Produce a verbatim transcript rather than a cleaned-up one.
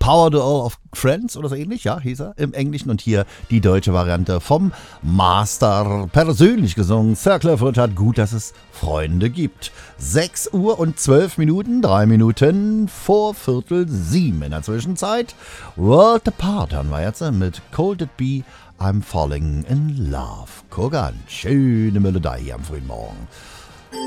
Power Duel of Friends oder so ähnlich, ja, hieß er im Englischen. Und hier die deutsche Variante vom Master, persönlich gesungen. Sir Cliff Richard, gut, dass es Freunde gibt. sechs Uhr und zwölf Minuten, drei Minuten vor Viertel sieben in der Zwischenzeit. World Apart haben wir jetzt mit Cold It Be, I'm Falling in Love. Guck an, schöne Melodie hier am frühen Morgen.